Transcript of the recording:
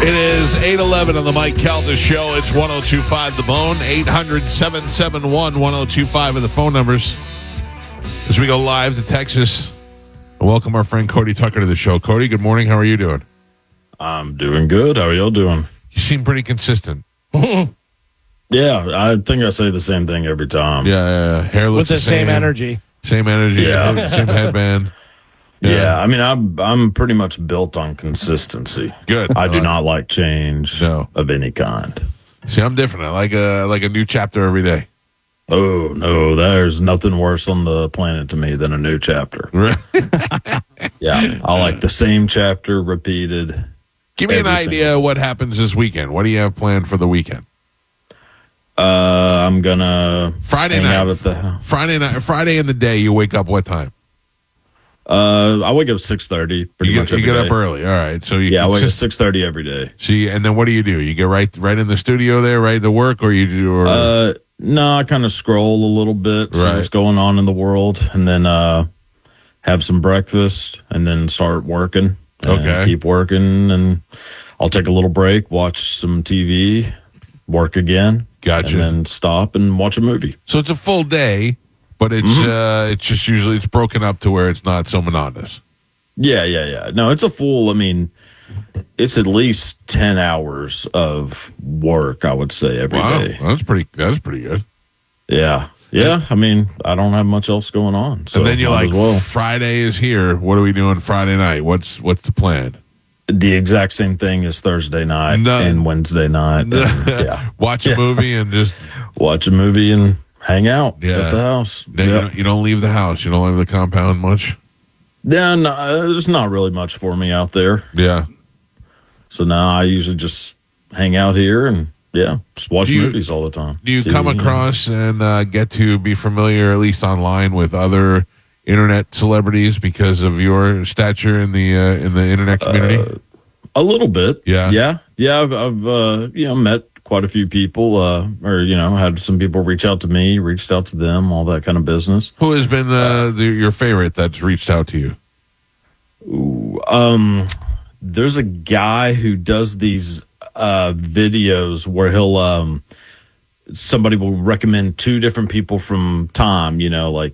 It is 8:11 on the Mike Calda Show. It's 102.5 The Bone, 800-771-1025 are the phone numbers. As we go live to Texas, and welcome our friend Cody Tucker to the show. Cody, good morning. How are you doing? I'm doing good. How are y'all doing? You seem pretty consistent. Yeah, I think I say the same thing every time. Yeah. Hair looks with the same energy. Same energy. Yeah. Same headband. Yeah, I mean, I'm pretty much built on consistency. Good. I do not like change of any kind. See, I'm different. I like a new chapter every day. Oh, no, there's nothing worse on the planet to me than a new chapter. Yeah, I like the same chapter repeated. Give me an idea of what happens this weekend. What do you have planned for the weekend? I'm gonna Friday hang night. out at the Friday in the day. You wake up what time? I wake up 6:30. You get up early. All right. So I wake up 6:30 every day. See, and then what do? You get right in the studio there, right to work, or you do? Or no, I kind of scroll a little bit, see what's going on in the world, and then have some breakfast, and then start working. Okay. Keep working, and I'll take a little break, watch some TV, work again. Gotcha. And then stop and watch a movie. So it's a full day, but it's just usually it's broken up to where it's not so monotonous. Yeah. No, it's a full. I mean, it's at least 10 hours of work, I would say, every day. That's pretty good. Yeah. I mean, I don't have much else going on. So and then you're like, Friday is here. What are we doing Friday night? What's the plan? The exact same thing as Thursday night and Wednesday night. And, watch a movie and just watch a movie and hang out at the house. You don't leave the house. You don't leave the compound much. Yeah, no, there's not really much for me out there. Yeah. So now I usually just hang out here and just watch movies all the time. Do you come across and get to be familiar, at least online, with other internet celebrities because of your stature in the internet community? A little bit. Yeah. I've met quite a few people, or had some people reach out to me, reached out to them, all that kind of business. Who has been your favorite that's reached out to you? There's a guy who does these videos where he'll somebody will recommend two different people from Time, like